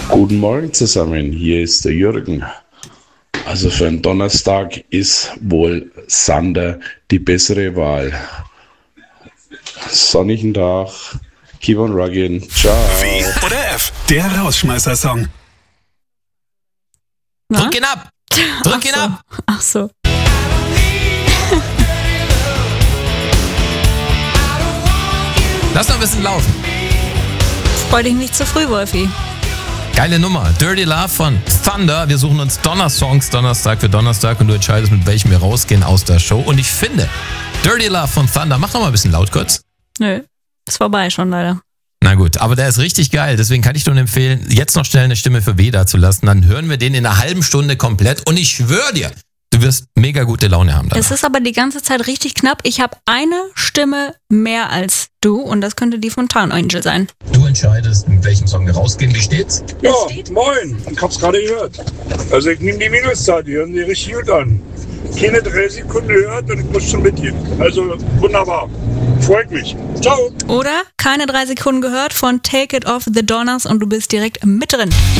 Guten Morgen zusammen, hier ist der Jürgen. Also für einen Donnerstag ist wohl Sander die bessere Wahl. Sonnigen Tag, keep on rockin', ciao. W oder F, der Rausschmeißer-Song. Na? Drück ihn ab! Drück ihn ab! Ach so. Lass noch ein bisschen laufen. Freu dich nicht zu früh, Wolfi. Geile Nummer. Dirty Love von Thunder. Wir suchen uns Donner-Songs Donnerstag für Donnerstag und du entscheidest, mit welchem wir rausgehen aus der Show. Und ich finde, Dirty Love von Thunder, mach noch mal ein bisschen laut kurz. Nö, ist vorbei schon leider. Na gut, aber der ist richtig geil. Deswegen kann ich nur empfehlen, jetzt noch schnell eine Stimme für W da zu lassen. Dann hören wir den in einer halben Stunde komplett. Und ich schwöre dir, du wirst mega gute Laune haben danach. Es ist aber die ganze Zeit richtig knapp. Ich habe eine Stimme mehr als du und das könnte die von Town Angel sein. Du entscheidest, mit welchem Song wir rausgehen. Wie steht's? Ja, moin. Ich hab's gerade gehört. Also ich nehme die Minuszahl, die hören sich richtig gut an. Keine 3 Sekunden gehört und ich muss schon mitgehen. Also wunderbar. Freut mich. Ciao. Oder keine 3 Sekunden gehört von Take It Off the Donners und du bist direkt mit drin.